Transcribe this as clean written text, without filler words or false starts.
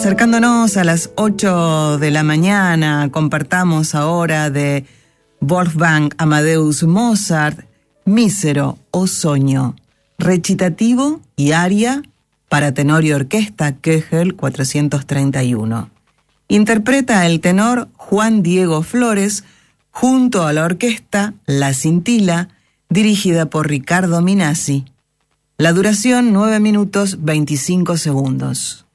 Acercándonos a las 8 de la mañana, compartamos ahora de Wolfgang Amadeus Mozart, Mísero o Soño, recitativo y aria para tenor y orquesta, Köchel 431. Interpreta el tenor Juan Diego Flores junto a la orquesta La Cintila, dirigida por Ricardo Minasi. La duración 9 minutos 25 segundos.